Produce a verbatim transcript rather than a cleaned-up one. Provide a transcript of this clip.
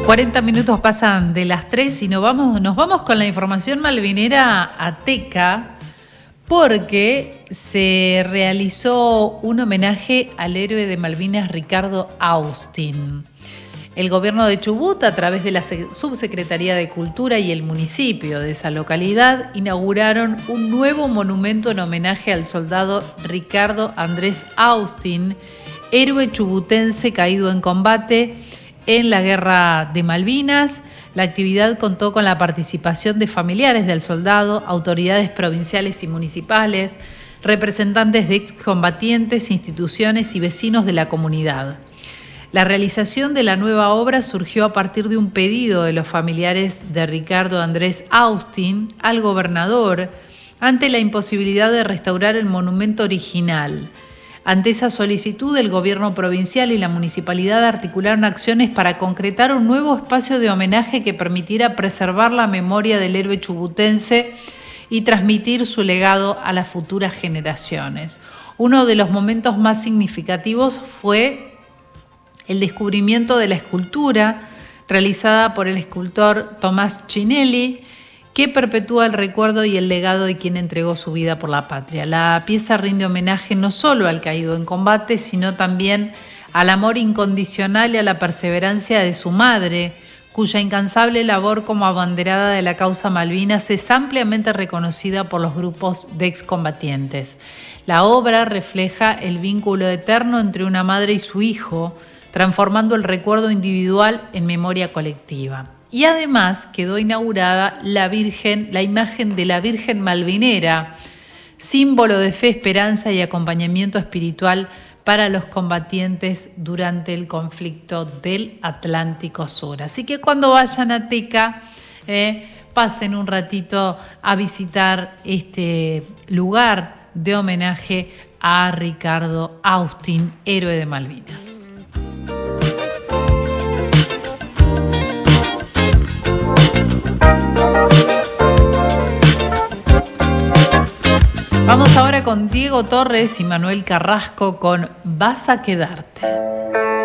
cuarenta minutos pasan de las tres y nos vamos, nos vamos con la información malvinera a Teca, porque se realizó un homenaje al héroe de Malvinas Ricardo Austin. El gobierno de Chubut, a través de la Subsecretaría de Cultura y el municipio de esa localidad, inauguraron un nuevo monumento en homenaje al soldado Ricardo Andrés Austin, héroe chubutense caído en combate en la Guerra de Malvinas. La actividad contó con la participación de familiares del soldado, autoridades provinciales y municipales, representantes de excombatientes, instituciones y vecinos de la comunidad. La realización de la nueva obra surgió a partir de un pedido de los familiares de Ricardo Andrés Austin al gobernador ante la imposibilidad de restaurar el monumento original. Ante esa solicitud, el gobierno provincial y la municipalidad articularon acciones para concretar un nuevo espacio de homenaje que permitiera preservar la memoria del héroe chubutense y transmitir su legado a las futuras generaciones. Uno de los momentos más significativos fue el descubrimiento de la escultura realizada por el escultor Tomás Chinelli, que perpetúa el recuerdo y el legado de quien entregó su vida por la patria. La pieza rinde homenaje no solo al caído en combate, sino también al amor incondicional y a la perseverancia de su madre, cuya incansable labor como abanderada de la causa Malvinas es ampliamente reconocida por los grupos de excombatientes. La obra refleja el vínculo eterno entre una madre y su hijo, transformando el recuerdo individual en memoria colectiva. Y además quedó inaugurada la Virgen, la imagen de la Virgen Malvinera, símbolo de fe, esperanza y acompañamiento espiritual para los combatientes durante el conflicto del Atlántico Sur. Así que cuando vayan a Teca, eh, pasen un ratito a visitar este lugar de homenaje a Ricardo Austin, héroe de Malvinas. Vamos ahora con Diego Torres y Manuel Carrasco con Vas a quedarte.